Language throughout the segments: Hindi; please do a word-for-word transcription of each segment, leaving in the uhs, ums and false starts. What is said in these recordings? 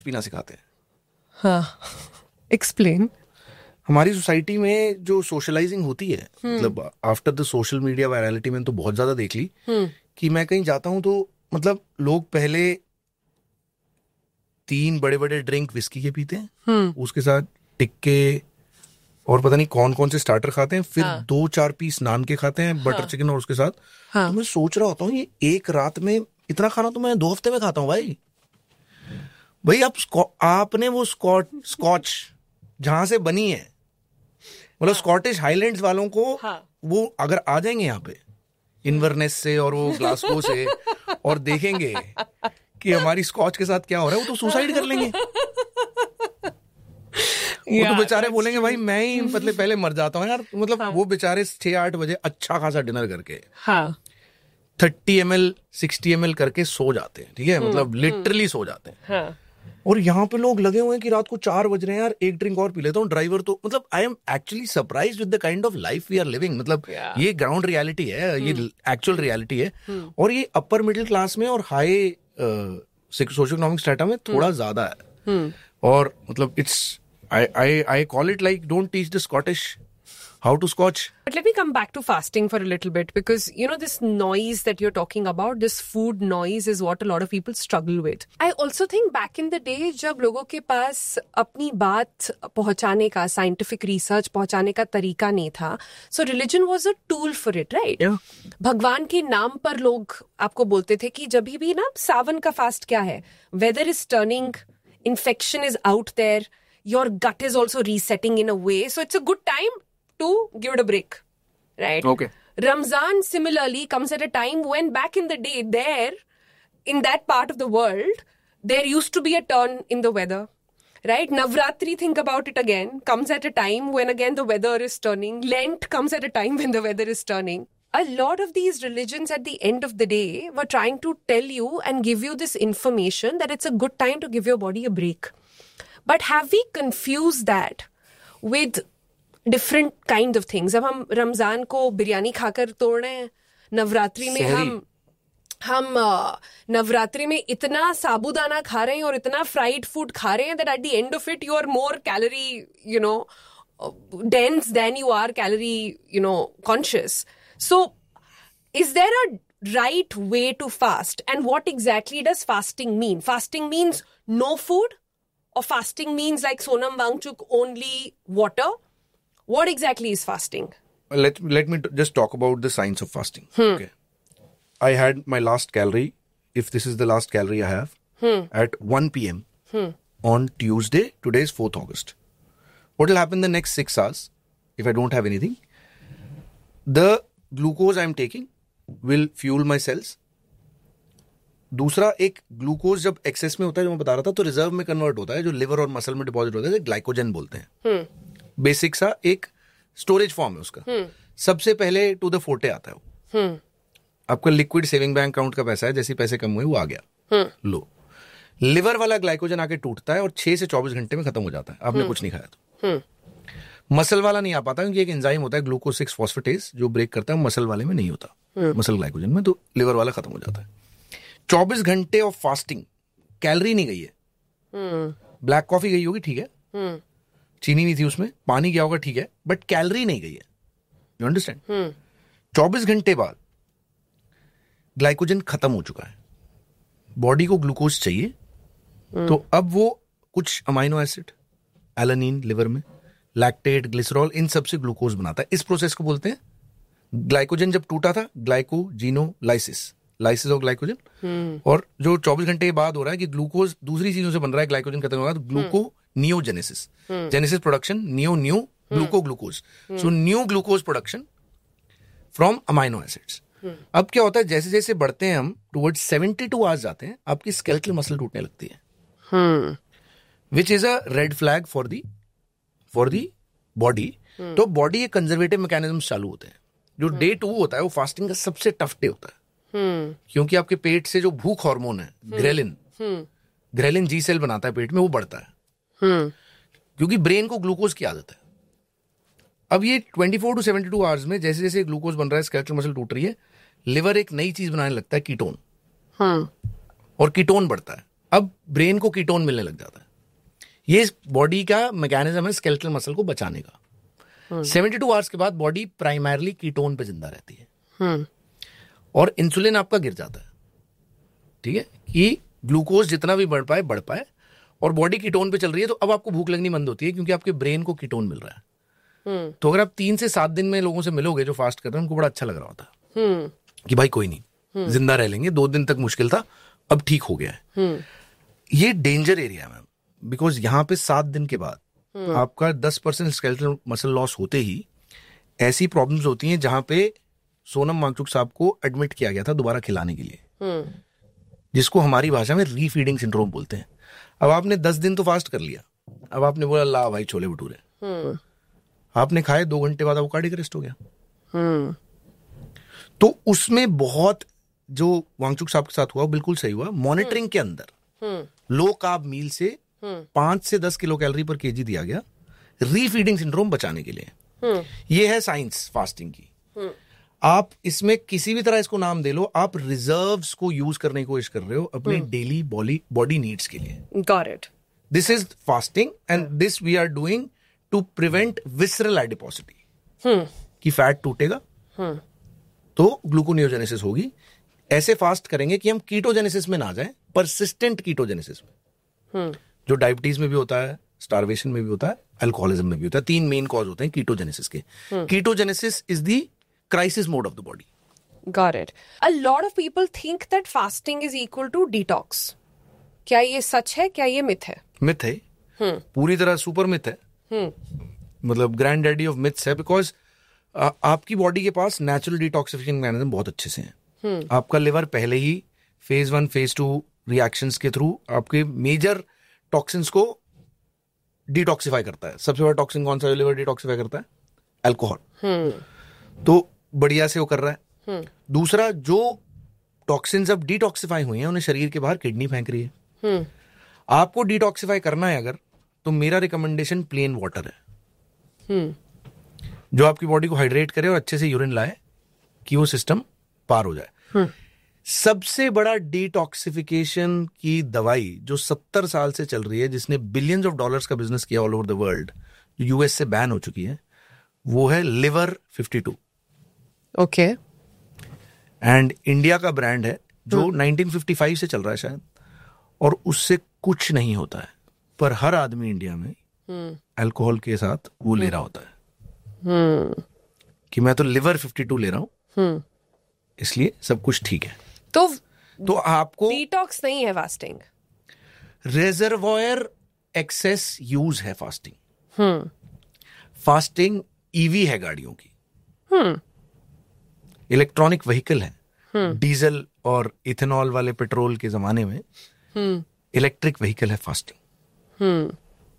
पीना सिखाते हैं। हाँ, एक्सप्लेन। हमारी सोसाइटी में जो सोशलाइजिंग होती है, मतलब after the social media virality में तो बहुत ज्यादा देख ली कि मैं कहीं जाता हूं तो मतलब लोग पहले तीन बड़े बड़े ड्रिंक विस्की के पीते हैं, उसके साथ टिक्के और पता नहीं कौन कौन से स्टार्टर खाते हैं, फिर हाँ. दो चार पीस नान के खाते हैं, बटर हाँ. चिकन और उसके साथ हाँ. तो मैं सोच रहा होता हूँ ये एक रात में इतना खाना तो मैं दो हफ्ते में खाता हूँ भाई। भाई आप आपने वो स्कॉट स्कॉच जहां से बनी है, मतलब स्कॉटिश हाईलैंड्स वालों को हाँ. वो अगर आ जाएंगे यहाँ पे इन्वर्नेस से और वो ग्लासगो से और देखेंगे कि हमारी स्कॉच के साथ क्या हो रहा है, वो तो सुसाइड कर लेंगे। वो तो बेचारे बोलेंगे भाई मैं ही मतलब पहले मर जाता हूँ यार। मतलब हाँ. वो बेचारे छह आठ बजे अच्छा खासा डिनर करके हाँ. Thirty M L sixty M L करके सो जाते हैं, ठीक है, मतलब लिटरली सो जाते हैं हाँ. और यहाँ पे लोग लगे हुए हैं कि रात को चार बज रहे हैं यार एक ड्रिंक और पी लेता हूँ। ड्राइवर तो मतलब I am actually surprised with the kind of life we are living. मतलब yeah. ये ग्राउंड रियलिटी है, ये एक्चुअल रियलिटी है और ये अपर मिडिल क्लास में और हाई सोशियो इकोनॉमिक स्ट्रेटा में थोड़ा ज्यादा है। और मतलब it's I, I, I call it like don't teach the Scottish how to scotch. But let me come back to fasting for a little bit because, you know, this noise that you're talking about, this food noise is what a lot of people struggle with. I also think back in the day जब लोगों के पास अपनी बात पहुंचाने का, scientific research पहुंचाने का तरीका नहीं था, so religion was a tool for it, right? Yeah. भगवान के नाम पर लोग आपको बोलते थे कि जब भी ना सावन का फास्ट क्या है, weather is turning, infection is out there, your gut is also resetting in a way. So it's a good time to give it a break, right? Okay. Ramzan similarly comes at a time when back in the day there, in that part of the world, there used to be a turn in the weather, right? Navratri, think about it again, comes at a time when again the weather is turning. Lent comes at a time when the weather is turning. A lot of these religions at the end of the day were trying to tell you and give you this information that it's a good time to give your body a break. But have we confused that with different kind of things? अब हम रमजान को बिरयानी खाकर तोड़ रहे हैं, नवरात्रि में हम हम नवरात्रि में इतना साबूदाना खा रहे हैं और इतना फ्राइड फूड खा रहे हैं that at the end of it you are more calorie, you know, dense than you are calorie, you know, conscious. So is there a right way to fast? And what exactly does fasting mean? Fasting means no food? Or fasting means like Sonam Wangchuk only water? What exactly is fasting? Let, let me t- just talk about the science of fasting. Hmm. Okay. I had my last calorie, if this is the last calorie I have, hmm. at one p.m. Hmm. on Tuesday. Today is fourth August. What will happen the next six hours if I don't have anything? The glucose I am taking will fuel my cells. दूसरा एक ग्लूकोज जब एक्सेस में होता है जो मैं बता रहा था तो रिजर्व में कन्वर्ट होता है, जो लिवर और मसल में डिपॉजिट होता है, ग्लाइकोजन बोलते हैं। बेसिक सा एक स्टोरेज फॉर्म है उसका। सबसे पहले टू द फोर्टे आता है वो। आपका लिक्विड सेविंग बैंक अकाउंट का पैसा है, जैसे पैसे कम हुए वो आ गया, लो। लिवर वाला ग्लाइकोजन आके टूटता है और छह से चौबीस घंटे में खत्म हो जाता है, आपने कुछ नहीं खाया तो। मसल वाला नहीं आ पाता क्योंकि एक एंजाइम होता है ग्लूकोज सिक्स फॉस्फेटेज जो ब्रेक करता है, मसल वाले में नहीं होता, मसल ग्लाइकोजन में, तो लिवर वाला खत्म हो जाता है। चौबीस घंटे ऑफ फास्टिंग, कैलोरी नहीं गई है, ब्लैक कॉफी गई होगी ठीक है, चीनी नहीं थी उसमें, पानी गया होगा ठीक है, बट कैलोरी नहीं गई है। You understand? चौबीस घंटे बाद ग्लाइकोजन खत्म हो चुका है, बॉडी को ग्लूकोज चाहिए, तो अब वो कुछ अमाइनो एसिड, एलानिन लिवर में, लैक्टेट, ग्लिसरॉल, इन सब से ग्लूकोज बनाता है। इस प्रोसेस को बोलते हैं, ग्लाइकोजन जब टूटा था ग्लाइकोजिनोलाइसिस, लाइसिस ऑफ ग्लाइकोजन, और जो चौबीस घंटे के बाद हो रहा है कि ग्लूकोज दूसरी चीजों से बन रहा है, ग्लाइकोजन खत्म होगा तो ग्लूको नियोजेनेसिस, genesis production, neo new ग्लूको glucose, so new glucose production from amino acids. अब क्या होता है, जैसे जैसे बढ़ते हैं हम टुवर्ड्स सेवेंटी टू आवर्स जाते हैं, आपकी स्केलेटल मसल टूटने लगती है, which is a red flag for the for the body. तो बॉडी के कंजर्वेटिव मैकेनिज्म चालू होते हैं। जो डे टू होता है वो फास्टिंग का सबसे टफ डे होता है, Hmm. क्योंकि आपके पेट से जो भूख हार्मोन है ग्रेलिन, hmm. ग्रेलिन जी सेल बनाता है पेट में, वो बढ़ता है, hmm. क्योंकि ब्रेन को ग्लूकोज की आदत है। अब ये चौबीस टू बहत्तर आवर्स में जैसे जैसे ग्लूकोज बन रहा है, स्केलेटल मसल टूट रही है, लिवर एक नई चीज बनाने लगता है, कीटोन, hmm. और कीटोन बढ़ता है, अब ब्रेन को कीटोन मिलने लग जाता है। ये बॉडी का मैकेनिज्म है स्केलेटल मसल को बचाने का। सेवेंटी टू आवर्स के बाद बॉडी प्राइमरली कीटोन पे जिंदा रहती है और इंसुलिन आपका गिर जाता है, ठीक है, कि ग्लूकोज जितना भी बढ़ पाए बढ़ पाए और बॉडी कीटोन पे चल रही है। तो अब आपको भूख लगनी बंद होती है क्योंकि आपके ब्रेन को कीटोन मिल रहा है। तो अगर आप तीन से सात दिन में लोगों से मिलोगे जो फास्ट कर रहे हैं, उनको बड़ा अच्छा लग रहा होता है कि भाई कोई नहीं, जिंदा रह लेंगे, दो दिन तक मुश्किल था, अब ठीक हो गया है। ये डेंजर एरिया है मैम, बिकॉज यहाँ पे सात दिन के बाद आपका दस परसेंट स्केलेटल मसल लॉस होते ही ऐसी प्रॉब्लम्स होती हैं जहां पे सोनम वांगचुक साहब को एडमिट किया गया था दोबारा खिलाने के लिए, जिसको हमारी भाषा में रीफीडिंग सिंड्रोम बोलते हैं। अब आपने दस दिन तो फास्ट कर लिया, अब आपने बोला ला भाई छोले भटूरे, आपने खाए, दो घंटे बाद वो कार्डियक अरेस्ट हो गया। तो उसमें बहुत जो वांगचुक साहब के साथ हुआ बिल्कुल सही हुआ। मॉनिटरिंग के अंदर लो कार्ब मील से पांच से दस किलो कैलोरी पर केजी दिया गया रीफीडिंग सिंड्रोम बचाने के लिए। ये है साइंस फास्टिंग की। आप इसमें किसी भी तरह इसको नाम दे लो, आप रिजर्व्स को यूज करने की कोशिश कर रहे हो अपने डेली बॉडी बॉडी नीड्स के लिए। Got it. This is fasting and this we are doing to prevent visceral एडिपोसिटी, कि फैट टूटेगा तो ग्लूकोनियोजेनेसिस होगी। ऐसे फास्ट करेंगे कि हम कीटोजेनेसिस में ना जाएं, परसिस्टेंट कीटोजेनेसिस में, जो डायबिटीज में भी होता है, स्टारवेशन में भी होता है, अल्कोहलिज्म में भी होता है। तीन मेन कॉज होते हैं कीटोजेनेसिस के। कीटोजेनेसिस is the crisis mode of the body. Got it. A lot of people think that fasting is equal to detox. क्या ये सच है, क्या ये मिथ है? मिथ है, पूरी तरह सुपर मिथ है, मतलब ग्रैंड डैडी ऑफ मिथ्स है। बिकॉज आपकी बॉडी के पास नेचुरल डिटॉक्सिफिकेशन मैकेनिज्म बहुत अच्छे से हैं। आपका लिवर पहले ही phase one phase two reactions के थ्रू आपके मेजर टॉक्सिन्स को डिटॉक्सिफाई करता है। सबसे बड़ा टॉक्सिन कौन सा है लिवर डिटॉक्सिफाई करता है? अल्कोहल। तो बढ़िया से वो कर रहा है। दूसरा, जो टॉक्सिन्स अब डिटॉक्सिफाई हुए हैं उन्हें शरीर के बाहर किडनी फेंक रही है। आपको डिटॉक्सिफाई करना है अगर, तो मेरा रिकमेंडेशन प्लेन वाटर है, जो आपकी बॉडी को हाइड्रेट करे और अच्छे से यूरिन लाए कि वो सिस्टम पार हो जाए। सबसे बड़ा डिटॉक्सिफिकेशन की दवाई जो सत्तर साल से चल रही है, जिसने बिलियंस ऑफ डॉलर्स का बिजनेस किया ऑल ओवर द वर्ल्ड, जो यूएस से बैन हो चुकी है, वो है liver fifty to. Okay. And India का ब्रांड है जो नाइनटीन फिफ्टी फाइव से चल रहा है शायद, और उससे कुछ नहीं होता है, पर हर आदमी इंडिया में अल्कोहल के साथ वो ले रहा होता है कि मैं तो लिवर फिफ्टी टू ले रहा हूं, इसलिए सब कुछ ठीक है। तो तो आपको डिटॉक्स नहीं है फास्टिंग, रिजर्वॉयर एक्सेस यूज है फास्टिंग। फास्टिंग ईवी है गाड़ियों की, इलेक्ट्रॉनिक व्हीकल है। डीजल और इथेनॉल वाले पेट्रोल के जमाने में इलेक्ट्रिक व्हीकल है फास्टिंग।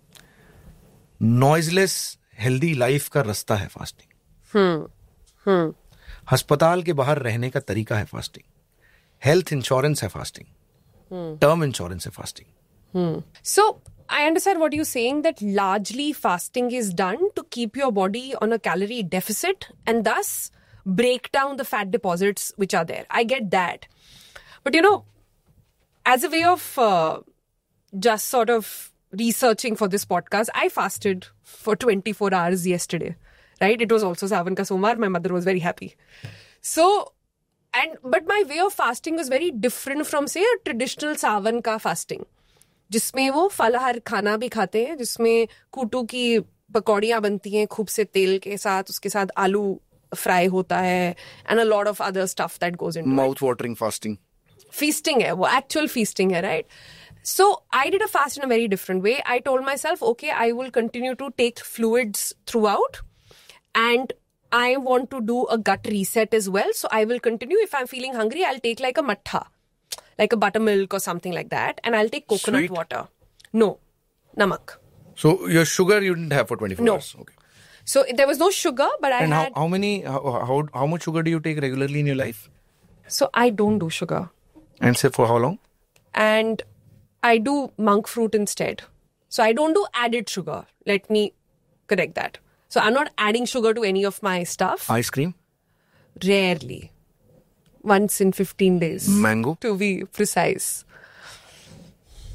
नॉइजलेस हेल्दी लाइफ का रास्ता है फास्टिंग। अस्पताल के बाहर रहने का तरीका है फास्टिंग। हेल्थ इंश्योरेंस है फास्टिंग। टर्म इंश्योरेंस है fasting. So I understand what you're saying, that largely fasting is done to keep your body on a calorie deficit and thus break down the fat deposits which are there. I get that. But you know, as a way of uh, just sort of researching for this podcast, I fasted for twenty-four hours yesterday, right? It was also Savan ka Somar. My mother was very happy. So, and but my way of fasting was very different from, say, a traditional Savan ka fasting. जिसमें वो फलाहार खाना भी खाते हैं, जिसमें कूटू की पकौड़ियाँ बनती हैं खूब से तेल के साथ, उसके साथ आलू फ्राई होता है, and a lot of other stuff that goes into mouth watering fasting. Feasting है वो, एक्चुअल फीस्टिंग है, right? So I did a fast in a very different way. I told my self, okay, I will continue to take fluids through out and I want to do a gut reset as well. So I will continue. If I'm feeling hungry, I'll take like a matha, like a buttermilk or something like that. And I'll take coconut Sweet? water. No, namak. So your sugar you didn't have for twenty-four No. hours? Okay. So there was no sugar, but I And how, had... how many, how, how, how much sugar do you take regularly in your life? So I don't do sugar. And say for how long? And I do monk fruit instead. So I don't do added sugar. Let me correct that. So I'm not adding sugar to any of my stuff. Ice cream? Rarely. Once in fifteen days. Mango? To be precise.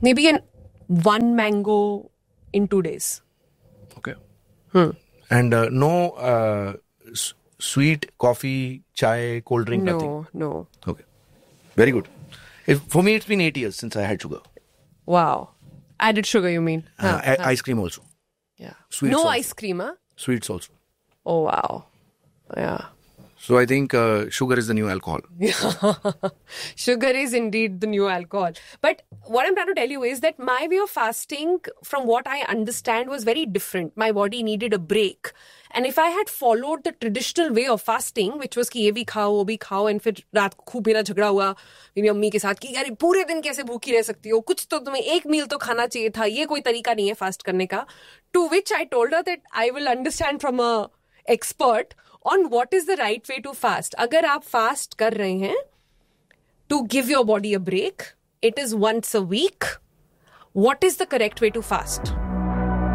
Maybe an one mango in two days. Okay. Hmm. And uh, no uh, s- sweet coffee, chai, cold drink, No, nothing. no. Okay. Very good. If, for me, it's been eight years since I had sugar. Wow. Added sugar, you mean? Uh, Huh, i- huh. Ice cream also. Yeah. Sweets No also. ice cream, huh? Sweets also. Oh, wow. Yeah. So I think uh, sugar is the new alcohol. Sugar is indeed the new alcohol. But what I'm trying to tell you is that my way of fasting, from what I understand, was very different. My body needed a break. And if I had followed the traditional way of fasting, which was कि ये भी खाओ, वो भी खाओ, and फिर रात को खूब मेरा झगड़ा हुआ मेरी अम्मी के साथ कि यार पूरे दिन कैसे भूखी रह सकती हो, कुछ तो तुम्हें एक मील तो खाना चाहिए था, ये कोई तरीका नहीं है फास्ट करने का. To which I told her that I will understand from a expert on what is the right way to fast. अगर आप fast कर रहे हैं, to give your body a break, it is once a week. What is the correct way to fast?